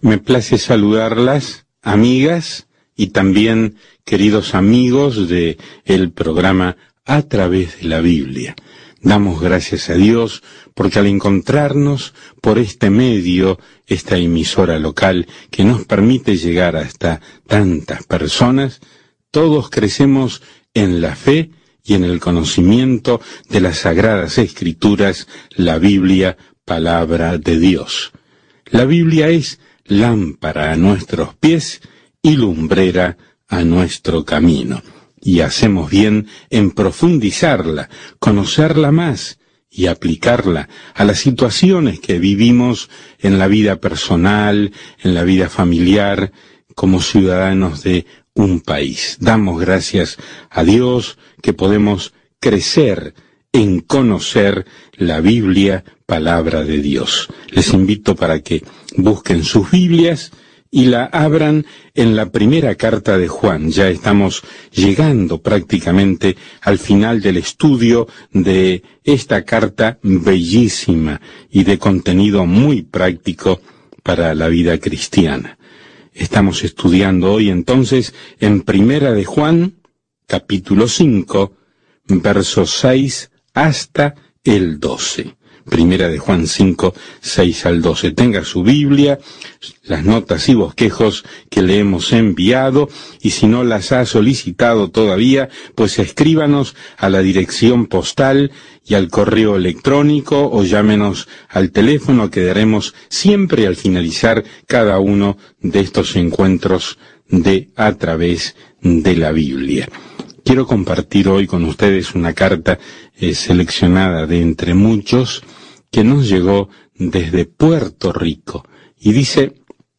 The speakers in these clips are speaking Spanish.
Me place saludarlas, amigas, y también queridos amigos de el programa A Través de la Biblia. Damos gracias a Dios porque al encontrarnos por este medio, esta emisora local que nos permite llegar hasta tantas personas, todos crecemos en la fe y en el conocimiento de las Sagradas Escrituras, la Biblia, palabra de Dios. La Biblia es lámpara a nuestros pies y lumbrera a nuestro camino. Y hacemos bien en profundizarla, conocerla más y aplicarla a las situaciones que vivimos en la vida personal, en la vida familiar, como ciudadanos de un país. Damos gracias a Dios que podemos crecer en conocer la Biblia, palabra de Dios. Les invito para que busquen sus Biblias y la abran en la primera carta de Juan. Ya estamos llegando prácticamente al final del estudio de esta carta bellísima y de contenido muy práctico para la vida cristiana. Estamos estudiando hoy entonces en primera de Juan, capítulo 5, versos 6 hasta el 12. Primera de Juan 5, 6 al 12. Tenga su Biblia, las notas y bosquejos que le hemos enviado, y si no las ha solicitado todavía, pues escríbanos a la dirección postal y al correo electrónico, o llámenos al teléfono que daremos siempre al finalizar cada uno de estos encuentros de A Través de la Biblia. Quiero compartir hoy con ustedes una carta seleccionada de entre muchos que nos llegó desde Puerto Rico y dice: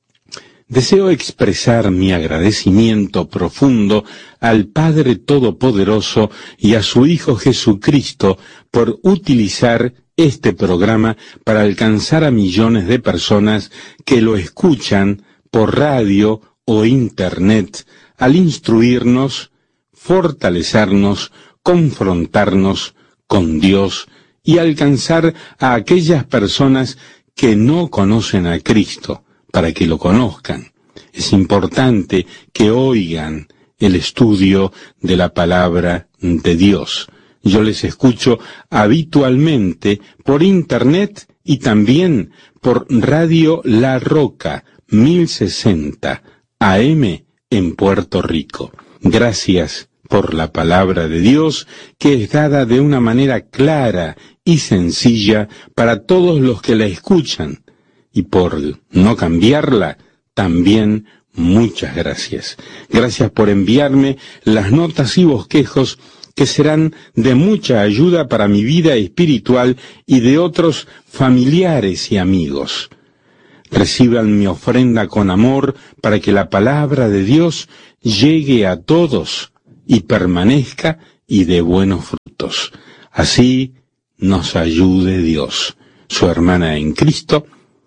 deseo expresar mi agradecimiento profundo al Padre Todopoderoso y a su Hijo Jesucristo por utilizar este programa para alcanzar a millones de personas que lo escuchan por radio o internet, al instruirnos, fortalecernos, confrontarnos con Dios y alcanzar a aquellas personas que no conocen a Cristo, para que lo conozcan. Es importante que oigan el estudio de la palabra de Dios. Yo les escucho habitualmente por internet y también por Radio La Roca 1060 AM en Puerto Rico. Gracias por la palabra de Dios, que es dada de una manera clara y sencilla para todos los que la escuchan, y por no cambiarla, también muchas gracias. Gracias por enviarme las notas y bosquejos que serán de mucha ayuda para mi vida espiritual y de otros familiares y amigos. Reciban mi ofrenda con amor para que la palabra de Dios llegue a todos y permanezca y dé buenos frutos. Así nos ayude Dios. Su hermana en Cristo,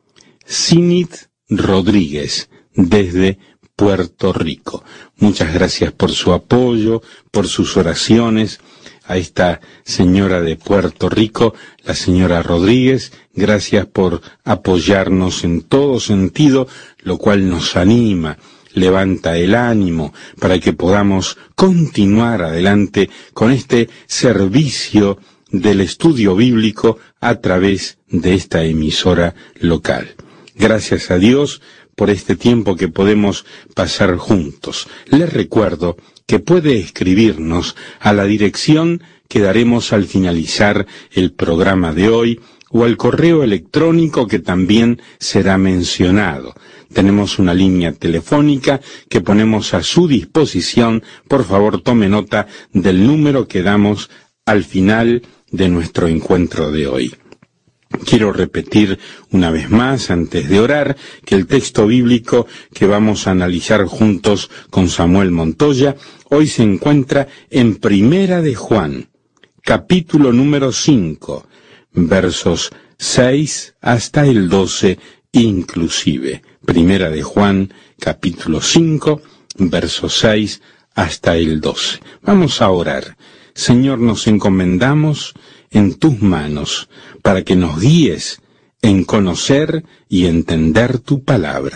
Sinit Rodríguez, desde Puerto Rico. Muchas gracias por su apoyo, por sus oraciones. A esta señora de Puerto Rico, la señora Rodríguez, gracias por apoyarnos en todo sentido, lo cual nos anima, levanta el ánimo para que podamos continuar adelante con este servicio del estudio bíblico a través de esta emisora local. Gracias a Dios por este tiempo que podemos pasar juntos. Les recuerdo que puede escribirnos a la dirección que daremos al finalizar el programa de hoy o al correo electrónico que también será mencionado. Tenemos una línea telefónica que ponemos a su disposición. Por favor, tome nota del número que damos al final de nuestro encuentro de hoy. Quiero repetir una vez más, antes de orar, que el texto bíblico que vamos a analizar juntos con Samuel Montoya hoy se encuentra en Primera de Juan, capítulo número 5, versos 6 hasta el 12 inclusive. Primera de Juan, capítulo 5, versos 6 hasta el 12. Vamos a orar. Señor, nos encomendamos en tus manos para que nos guíes en conocer y entender tu palabra.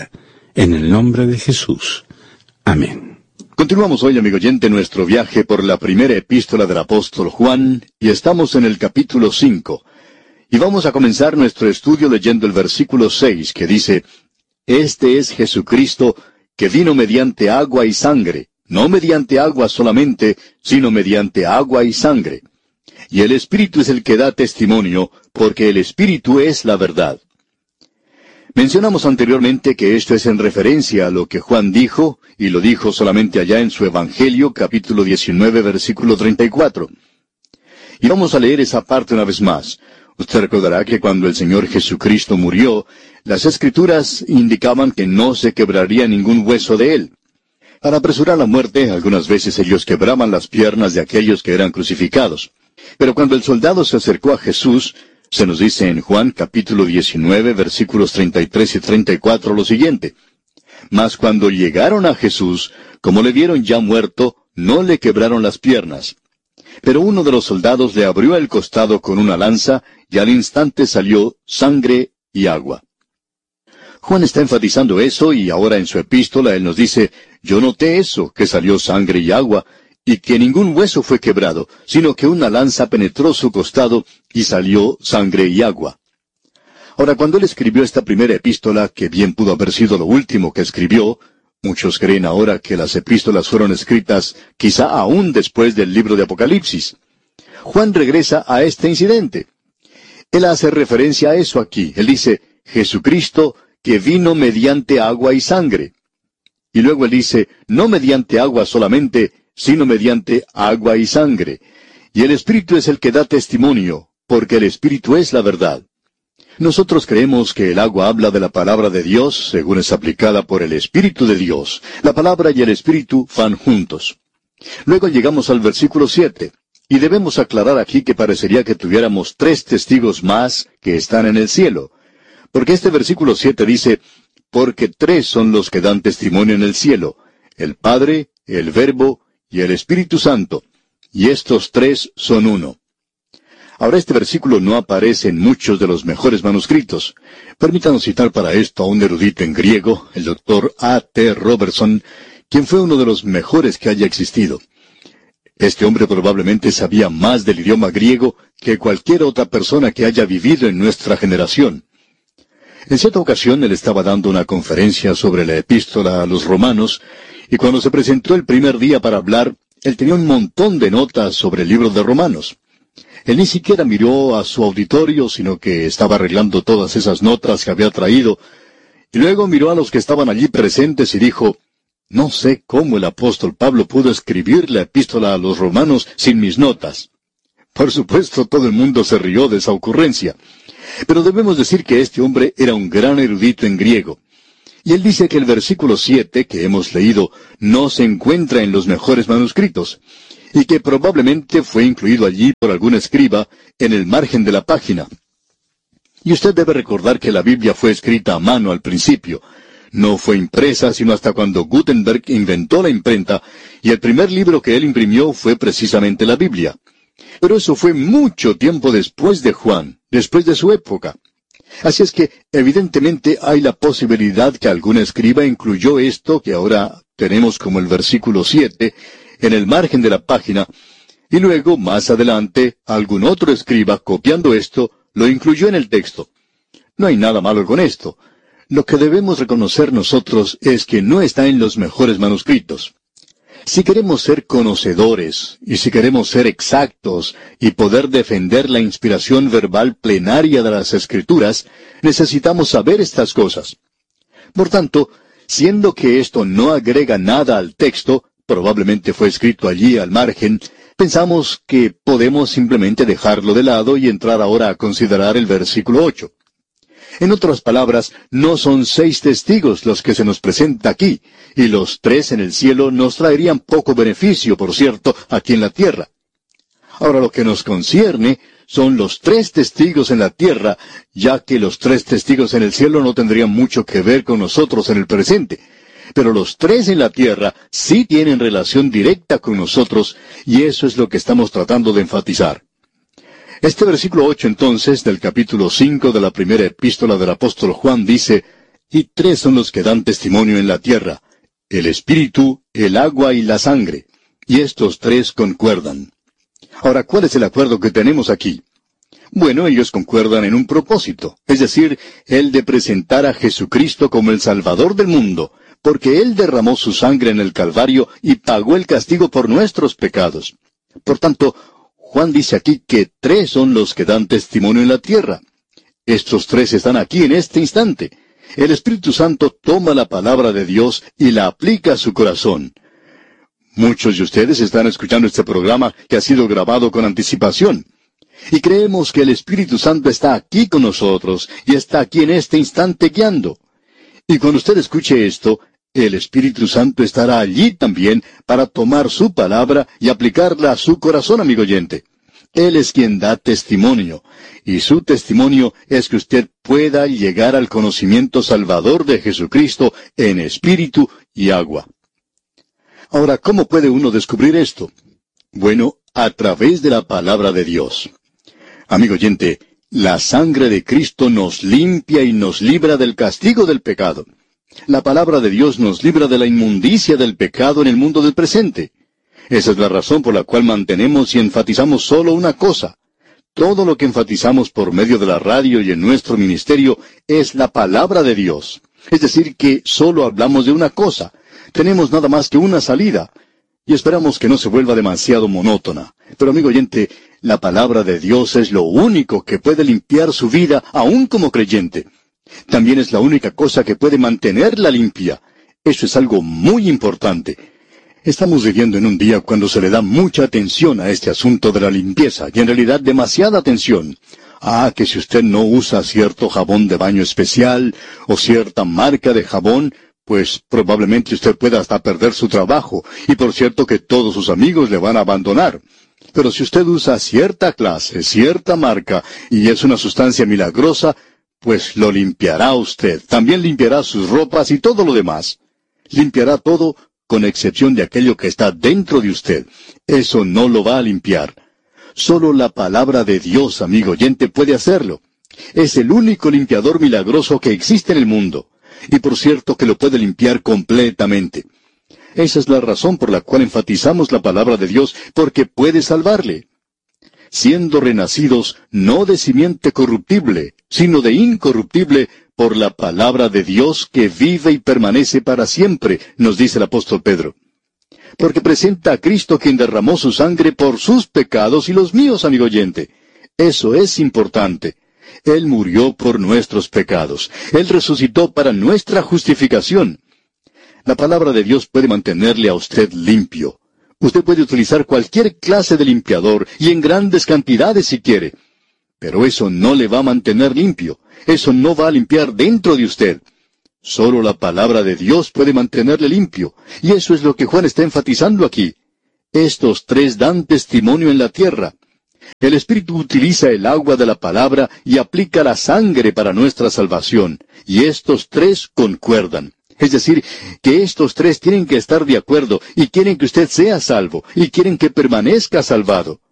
en el nombre de Jesús. Amén. Continuamos hoy, amigo oyente, nuestro viaje por la primera epístola del apóstol Juan, y estamos en el capítulo 5. Y vamos a comenzar nuestro estudio leyendo el versículo 6, que dice: Este es Jesucristo, que vino mediante agua y sangre, no mediante agua solamente, sino mediante agua y sangre. Y el Espíritu es el que da testimonio, porque el Espíritu es la verdad. Mencionamos anteriormente que esto es en referencia a lo que Juan dijo, y lo dijo solamente allá en su Evangelio, capítulo 19, versículo 34. Y vamos a leer esa parte una vez más. Usted recordará que cuando el Señor Jesucristo murió, las Escrituras indicaban que no se quebraría ningún hueso de Él. Para apresurar la muerte, algunas veces ellos quebraban las piernas de aquellos que eran crucificados. Pero cuando el soldado se acercó a Jesús, se nos dice en Juan capítulo 19, versículos 33 y 34 lo siguiente: Mas cuando llegaron a Jesús, como le vieron ya muerto, no le quebraron las piernas. Pero uno de los soldados le abrió el costado con una lanza, y al instante salió sangre y agua. Juan está enfatizando eso, y ahora en su epístola él nos dice: Yo noté eso, que salió sangre y agua, y que ningún hueso fue quebrado, sino que una lanza penetró su costado, y salió sangre y agua. Ahora, cuando él escribió esta primera epístola, que bien pudo haber sido lo último que escribió, muchos creen ahora que las epístolas fueron escritas quizá aún después del libro de Apocalipsis. Juan regresa a este incidente. Él hace referencia a eso aquí. Él dice: Jesucristo, que vino mediante agua y sangre. Y luego él dice: no mediante agua solamente, sino mediante agua y sangre. Y el Espíritu es el que da testimonio, porque el Espíritu es la verdad. Nosotros creemos que el agua habla de la palabra de Dios, según es aplicada por el Espíritu de Dios. La palabra y el Espíritu van juntos. Luego llegamos al versículo 7, y debemos aclarar aquí que parecería que tuviéramos 3 testigos más que están en el cielo. Porque este versículo 7 dice: porque 3 son los que dan testimonio en el cielo, el Padre, el Verbo y el Espíritu Santo, y estos 3 son uno. Ahora, este versículo no aparece en muchos de los mejores manuscritos. Permítanos citar para esto a un erudito en griego, el doctor A.T. Robertson, quien fue uno de los mejores que haya existido. Este hombre probablemente sabía más del idioma griego que cualquier otra persona que haya vivido en nuestra generación. En cierta ocasión él estaba dando una conferencia sobre la epístola a los romanos, y cuando se presentó el primer día para hablar, él tenía un montón de notas sobre el libro de Romanos. Él ni siquiera miró a su auditorio, sino que estaba arreglando todas esas notas que había traído, y luego miró a los que estaban allí presentes y dijo: no sé cómo el apóstol Pablo pudo escribir la epístola a los romanos sin mis notas. Por supuesto, todo el mundo se rió de esa ocurrencia. Pero debemos decir que este hombre era un gran erudito en griego. Y él dice que el versículo 7 que hemos leído no se encuentra en los mejores manuscritos, y que probablemente fue incluido allí por algún escriba en el margen de la página. Y usted debe recordar que la Biblia fue escrita a mano al principio. No fue impresa sino hasta cuando Gutenberg inventó la imprenta, y el primer libro que él imprimió fue precisamente la Biblia. Pero eso fue mucho tiempo después de Juan, después de su época. Así es que, evidentemente, hay la posibilidad que algún escriba incluyó esto que ahora tenemos como el versículo 7, en el margen de la página, y luego, más adelante, algún otro escriba, copiando esto, lo incluyó en el texto. No hay nada malo con esto. Lo que debemos reconocer nosotros es que no está en los mejores manuscritos. Si queremos ser conocedores, y si queremos ser exactos, y poder defender la inspiración verbal plenaria de las Escrituras, necesitamos saber estas cosas. Por tanto, siendo que esto no agrega nada al texto, probablemente fue escrito allí al margen, pensamos que podemos simplemente dejarlo de lado y entrar ahora a considerar el versículo 8. En otras palabras, no son 6 testigos los que se nos presenta aquí, y los 3 en el cielo nos traerían poco beneficio, por cierto, aquí en la tierra. Ahora lo que nos concierne son los 3 testigos en la tierra, ya que los 3 testigos en el cielo no tendrían mucho que ver con nosotros en el presente. Pero los 3 en la tierra sí tienen relación directa con nosotros, y eso es lo que estamos tratando de enfatizar. Este versículo 8 entonces, del capítulo 5 de la primera epístola del apóstol Juan dice: Y tres son los que dan testimonio en la tierra: el espíritu, el agua y la sangre. Y estos tres concuerdan. Ahora, ¿cuál es el acuerdo que tenemos aquí? Bueno, ellos concuerdan en un propósito, es decir, el de presentar a Jesucristo como el Salvador del mundo, porque Él derramó su sangre en el Calvario y pagó el castigo por nuestros pecados. Por tanto, Juan dice aquí que tres son los que dan testimonio en la tierra. Estos tres están aquí en este instante. El Espíritu Santo toma la palabra de Dios y la aplica a su corazón. Muchos de ustedes están escuchando este programa que ha sido grabado con anticipación. Y creemos que el Espíritu Santo está aquí con nosotros y está aquí en este instante guiando. Y cuando usted escuche esto, el Espíritu Santo estará allí también para tomar su palabra y aplicarla a su corazón, amigo oyente. Él es quien da testimonio, y su testimonio es que usted pueda llegar al conocimiento salvador de Jesucristo en espíritu y agua. Ahora, ¿cómo puede uno descubrir esto? Bueno, a través de la palabra de Dios. Amigo oyente, la sangre de Cristo nos limpia y nos libra del castigo del pecado. La palabra de Dios nos libra de la inmundicia del pecado en el mundo del presente. Esa es la razón por la cual mantenemos y enfatizamos solo una cosa. Todo lo que enfatizamos por medio de la radio y en nuestro ministerio es la palabra de Dios. Es decir, que solo hablamos de una cosa. Tenemos nada más que una salida. Y esperamos que no se vuelva demasiado monótona. Pero amigo oyente, la palabra de Dios es lo único que puede limpiar su vida aún como creyente. También es la única cosa que puede mantenerla limpia. Eso es algo muy importante. Estamos viviendo en un día cuando se le da mucha atención a este asunto de la limpieza, y en realidad demasiada atención. Que si usted no usa cierto jabón de baño especial, o cierta marca de jabón, pues probablemente usted pueda hasta perder su trabajo, y por cierto que todos sus amigos le van a abandonar. Pero si usted usa cierta clase, cierta marca, y es una sustancia milagrosa, pues lo limpiará usted. También limpiará sus ropas y todo lo demás. Limpiará todo, con excepción de aquello que está dentro de usted. Eso no lo va a limpiar. Solo la palabra de Dios, amigo oyente, puede hacerlo. Es el único limpiador milagroso que existe en el mundo. Y por cierto que lo puede limpiar completamente. Esa es la razón por la cual enfatizamos la palabra de Dios, porque puede salvarle. Siendo renacidos no de simiente corruptible, sino de incorruptible, por la palabra de Dios que vive y permanece para siempre, nos dice el apóstol Pedro. Porque presenta a Cristo quien derramó su sangre por sus pecados y los míos, amigo oyente. Eso es importante. Él murió por nuestros pecados. Él resucitó para nuestra justificación. La palabra de Dios puede mantenerle a usted limpio. Usted puede utilizar cualquier clase de limpiador, y en grandes cantidades si quiere. Pero eso no le va a mantener limpio. Eso no va a limpiar dentro de usted. Solo la palabra de Dios puede mantenerle limpio. Y eso es lo que Juan está enfatizando aquí. Estos tres dan testimonio en la tierra. El Espíritu utiliza el agua de la palabra y aplica la sangre para nuestra salvación. Y estos tres concuerdan. Es decir, que estos tres tienen que estar de acuerdo y quieren que usted sea salvo y quieren que permanezca salvado.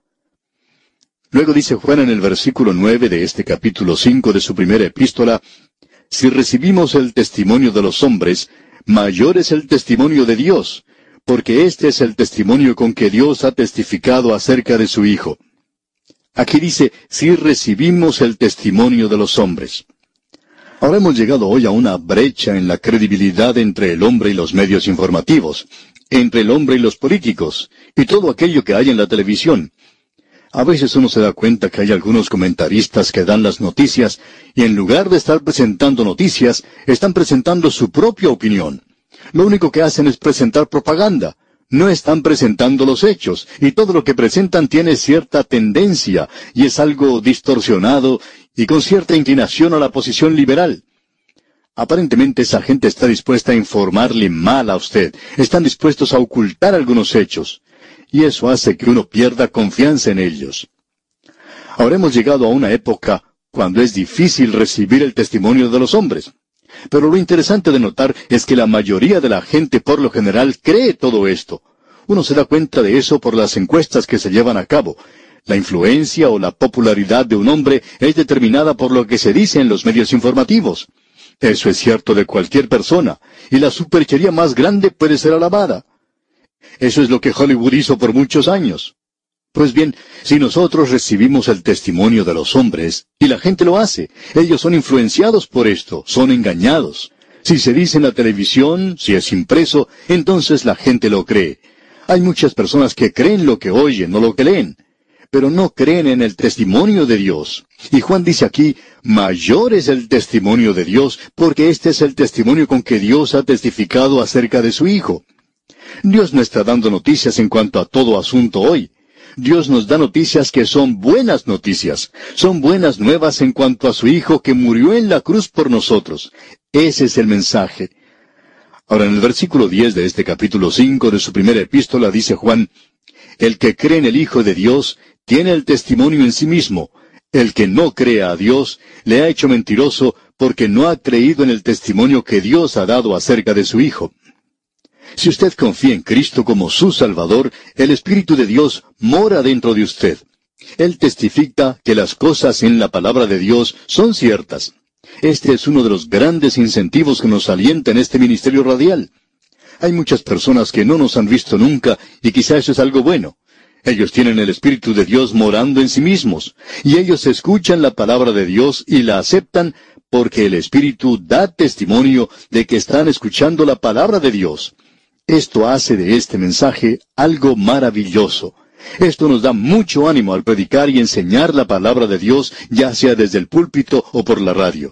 Luego dice Juan en el versículo 9 de este capítulo 5 de su primera epístola: si recibimos el testimonio de los hombres, mayor es el testimonio de Dios, porque este es el testimonio con que Dios ha testificado acerca de su Hijo. Aquí dice, si recibimos el testimonio de los hombres. Ahora hemos llegado hoy a una brecha en la credibilidad entre el hombre y los medios informativos, entre el hombre y los políticos, y todo aquello que hay en la televisión. A veces uno se da cuenta que hay algunos comentaristas que dan las noticias, y en lugar de estar presentando noticias, están presentando su propia opinión. Lo único que hacen es presentar propaganda. No están presentando los hechos, y todo lo que presentan tiene cierta tendencia, y es algo distorsionado, y con cierta inclinación a la posición liberal. Aparentemente esa gente está dispuesta a informarle mal a usted, están dispuestos a ocultar algunos hechos, y eso hace que uno pierda confianza en ellos. Ahora hemos llegado a una época cuando es difícil recibir el testimonio de los hombres. Pero lo interesante de notar es que la mayoría de la gente por lo general cree todo esto. Uno se da cuenta de eso por las encuestas que se llevan a cabo. La influencia o la popularidad de un hombre es determinada por lo que se dice en los medios informativos. Eso es cierto de cualquier persona, y la superchería más grande puede ser alabada. Eso es lo que Hollywood hizo por muchos años. Pues bien, si nosotros recibimos el testimonio de los hombres, y la gente lo hace, ellos son influenciados por esto, son engañados. Si se dice en la televisión, si es impreso, entonces la gente lo cree. Hay muchas personas que creen lo que oyen, no lo que leen, pero no creen en el testimonio de Dios. Y Juan dice aquí, mayor es el testimonio de Dios, porque este es el testimonio con que Dios ha testificado acerca de su Hijo. Dios no está dando noticias en cuanto a todo asunto hoy. Dios nos da noticias que son buenas noticias. Son buenas nuevas en cuanto a su Hijo que murió en la cruz por nosotros. Ese es el mensaje. Ahora, en el versículo 10 de este capítulo 5 de su primera epístola dice Juan, el que cree en el Hijo de Dios tiene el testimonio en sí mismo. El que no cree a Dios le ha hecho mentiroso porque no ha creído en el testimonio que Dios ha dado acerca de su Hijo. Si usted confía en Cristo como su Salvador, el Espíritu de Dios mora dentro de usted. Él testifica que las cosas en la palabra de Dios son ciertas. Este es uno de los grandes incentivos que nos alienta en este ministerio radial. Hay muchas personas que no nos han visto nunca, y quizá eso es algo bueno. Ellos tienen el Espíritu de Dios morando en sí mismos, y ellos escuchan la palabra de Dios y la aceptan porque el Espíritu da testimonio de que están escuchando la palabra de Dios. Esto hace de este mensaje algo maravilloso. Esto nos da mucho ánimo al predicar y enseñar la palabra de Dios, ya sea desde el púlpito o por la radio.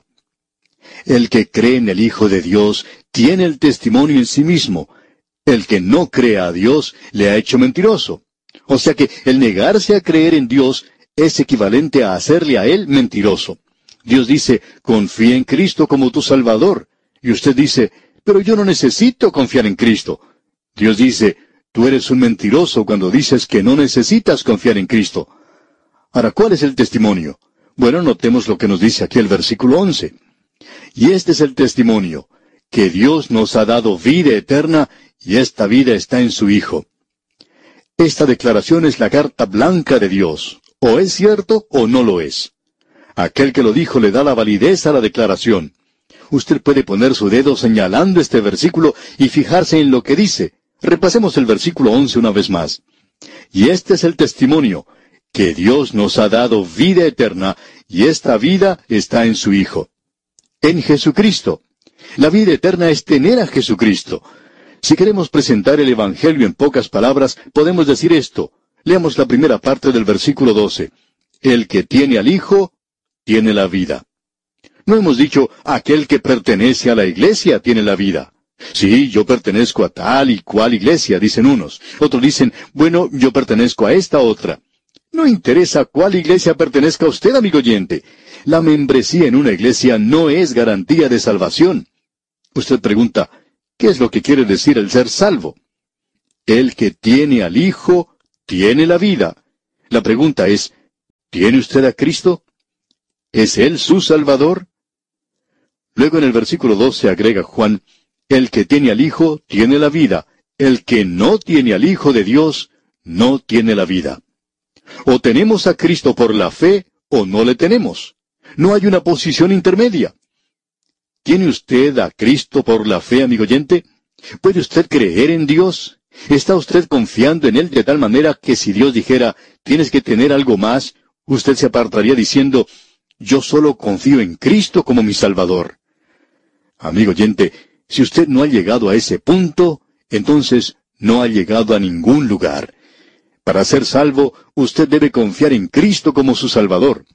El que cree en el Hijo de Dios tiene el testimonio en sí mismo. El que no cree a Dios le ha hecho mentiroso. O sea que el negarse a creer en Dios es equivalente a hacerle a Él mentiroso. Dios dice, confía en Cristo como tu Salvador. Y usted dice, pero yo no necesito confiar en Cristo. Dios dice, tú eres un mentiroso cuando dices que no necesitas confiar en Cristo. Ahora, ¿cuál es el testimonio? Bueno, notemos lo que nos dice aquí el versículo 11. Y este es el testimonio, que Dios nos ha dado vida eterna, y esta vida está en su Hijo. Esta declaración es la carta blanca de Dios. O es cierto o no lo es. Aquel que lo dijo le da la validez a la declaración. Usted puede poner su dedo señalando este versículo y fijarse en lo que dice. Repasemos el versículo 11 una vez más. Y este es el testimonio, que Dios nos ha dado vida eterna, y esta vida está en su Hijo. En Jesucristo. La vida eterna es tener a Jesucristo. Si queremos presentar el Evangelio en pocas palabras, podemos decir esto. Leamos la primera parte del versículo 12. El que tiene al Hijo, tiene la vida. No hemos dicho, aquel que pertenece a la iglesia tiene la vida. Sí, yo pertenezco a tal y cual iglesia, dicen unos. Otros dicen, bueno, yo pertenezco a esta otra. No interesa cuál iglesia pertenezca a usted, amigo oyente. La membresía en una iglesia no es garantía de salvación. Usted pregunta, ¿qué es lo que quiere decir el ser salvo? El que tiene al Hijo, tiene la vida. La pregunta es, ¿tiene usted a Cristo? ¿Es Él su Salvador? Luego en el versículo 12 agrega Juan, el que tiene al Hijo, tiene la vida. El que no tiene al Hijo de Dios, no tiene la vida. O tenemos a Cristo por la fe, o no le tenemos. No hay una posición intermedia. ¿Tiene usted a Cristo por la fe, amigo oyente? ¿Puede usted creer en Dios? ¿Está usted confiando en Él de tal manera que si Dios dijera, tienes que tener algo más, usted se apartaría diciendo, yo solo confío en Cristo como mi Salvador? Amigo oyente, si usted no ha llegado a ese punto, entonces no ha llegado a ningún lugar. Para ser salvo, usted debe confiar en Cristo como su Salvador.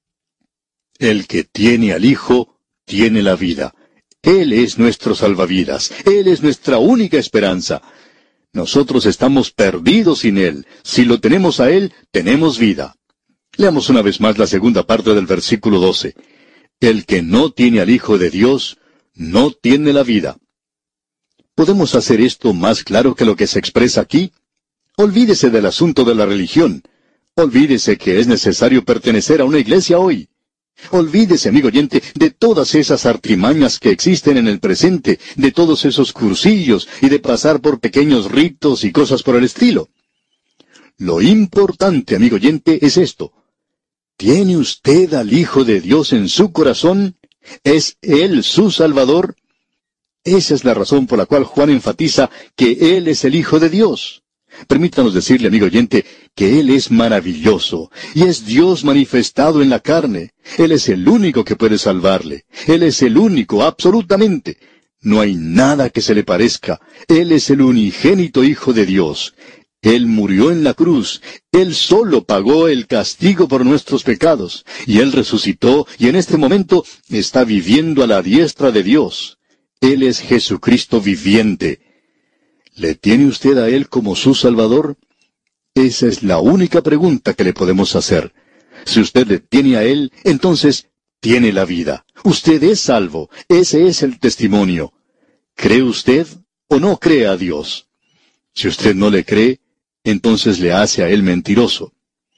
El que tiene al Hijo, tiene la vida. Él es nuestro salvavidas. Él es nuestra única esperanza. Nosotros estamos perdidos sin Él. Si lo tenemos a Él, tenemos vida. Leamos una vez más la segunda parte del versículo 12. El que no tiene al Hijo de Dios, no tiene la vida. ¿Podemos hacer esto más claro que lo que se expresa aquí? Olvídese del asunto de la religión. Olvídese que es necesario pertenecer a una iglesia hoy. Olvídese, amigo oyente, de todas esas artimañas que existen en el presente, de todos esos cursillos y de pasar por pequeños ritos y cosas por el estilo. Lo importante, amigo oyente, es esto. ¿Tiene usted al Hijo de Dios en su corazón? ¿Es Él su Salvador? Esa es la razón por la cual Juan enfatiza que Él es el Hijo de Dios. Permítanos decirle, amigo oyente, que Él es maravilloso, y es Dios manifestado en la carne. Él es el único que puede salvarle. Él es el único, absolutamente. No hay nada que se le parezca. Él es el unigénito Hijo de Dios. Él murió en la cruz. Él solo pagó el castigo por nuestros pecados. Y Él resucitó, y en este momento está viviendo a la diestra de Dios. Él es Jesucristo viviente. ¿Le tiene usted a Él como su Salvador? Esa es la única pregunta que le podemos hacer. Si usted le tiene a Él, entonces tiene la vida. Usted es salvo. Ese es el testimonio. ¿Cree usted o no cree a Dios? Si usted no le cree, entonces le hace a Él mentiroso.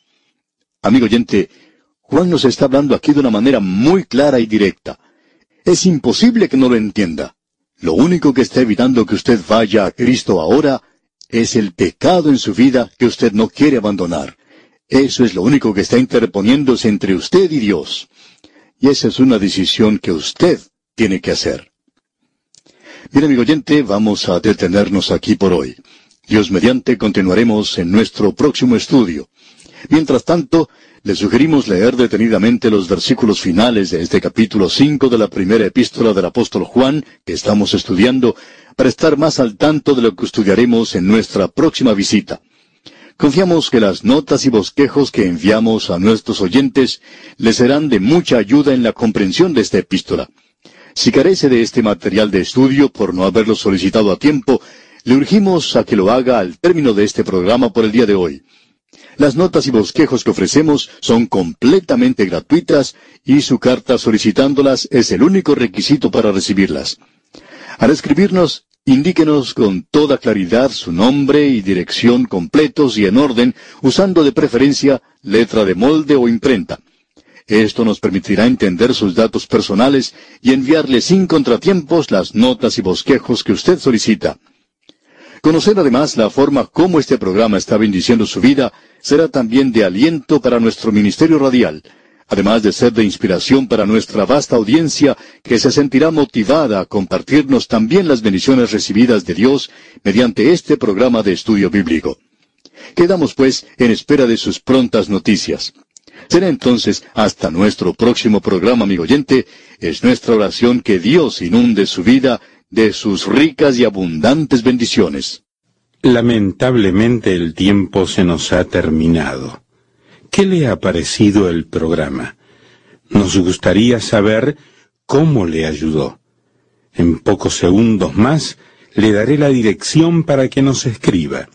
Amigo oyente, Juan nos está hablando aquí de una manera muy clara y directa. Es imposible que no lo entienda. Lo único que está evitando que usted vaya a Cristo ahora es el pecado en su vida que usted no quiere abandonar. Eso es lo único que está interponiéndose entre usted y Dios. Y esa es una decisión que usted tiene que hacer. Bien, amigo oyente, vamos a detenernos aquí por hoy. Dios mediante continuaremos en nuestro próximo estudio. Mientras tanto, le sugerimos leer detenidamente los versículos finales de este capítulo 5 de la primera epístola del apóstol Juan, que estamos estudiando, para estar más al tanto de lo que estudiaremos en nuestra próxima visita. Confiamos que las notas y bosquejos que enviamos a nuestros oyentes les serán de mucha ayuda en la comprensión de esta epístola. Si carece de este material de estudio por no haberlo solicitado a tiempo, le urgimos a que lo haga al término de este programa por el día de hoy. Las notas y bosquejos que ofrecemos son completamente gratuitas y su carta solicitándolas es el único requisito para recibirlas. Al escribirnos, indíquenos con toda claridad su nombre y dirección completos y en orden, usando de preferencia letra de molde o imprenta. Esto nos permitirá entender sus datos personales y enviarle sin contratiempos las notas y bosquejos que usted solicita. Conocer además la forma como este programa está bendiciendo su vida será también de aliento para nuestro ministerio radial, además de ser de inspiración para nuestra vasta audiencia que se sentirá motivada a compartirnos también las bendiciones recibidas de Dios mediante este programa de estudio bíblico. Quedamos pues en espera de sus prontas noticias. Será entonces hasta nuestro próximo programa, amigo oyente. Es nuestra oración que Dios inunde su vida de sus ricas y abundantes bendiciones. Lamentablemente el tiempo se nos ha terminado. ¿Qué le ha parecido el programa? Nos gustaría saber cómo le ayudó. En pocos segundos más le daré la dirección para que nos escriba.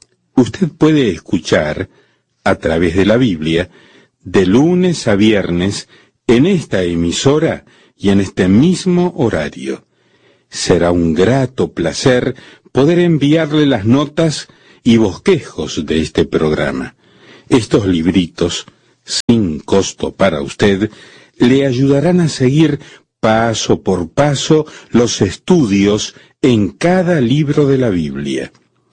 Usted puede escuchar, a través de la Biblia, de lunes a viernes, en esta emisora y en este mismo horario. Será un grato placer poder enviarle las notas y bosquejos de este programa. Estos libritos, sin costo para usted, le ayudarán a seguir paso por paso los estudios en cada libro de la Biblia.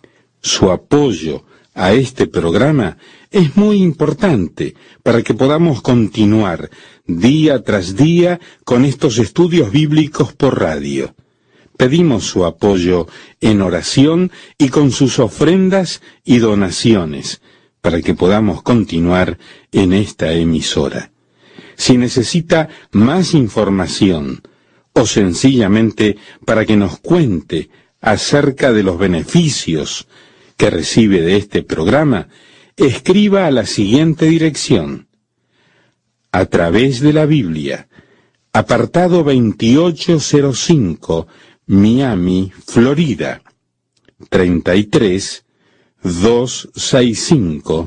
Su apoyo a este programa es muy importante para que podamos continuar día tras día con estos estudios bíblicos por radio. Pedimos su apoyo en oración y con sus ofrendas y donaciones para que podamos continuar en esta emisora. Si necesita más información o sencillamente para que nos cuente acerca de los beneficios que recibe de este programa, escriba a la siguiente dirección: A través de la Biblia, apartado 2805, Miami, Florida, 33265,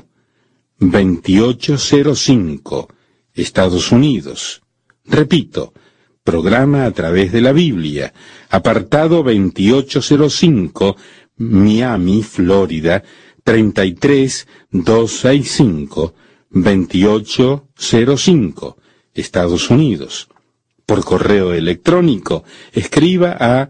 2805, Estados Unidos. Repito, programa A través de la Biblia, apartado 2805, Miami, Florida, 33265, 2805, Estados Unidos. Por correo electrónico, escriba a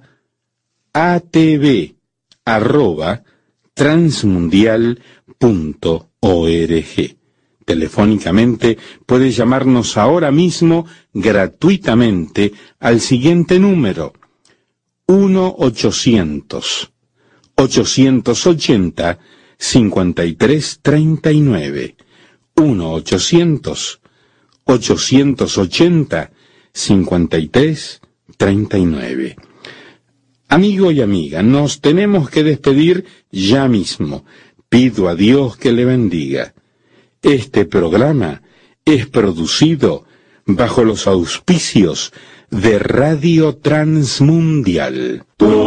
atv@transmundial.org. telefónicamente, puede llamarnos ahora mismo gratuitamente al siguiente número: 1-800-880-5339. 1-800-880-5339. Amigo y amiga, nos tenemos que despedir ya mismo. Pido a Dios que le bendiga. Este programa es producido bajo los auspicios de Radio Transmundial.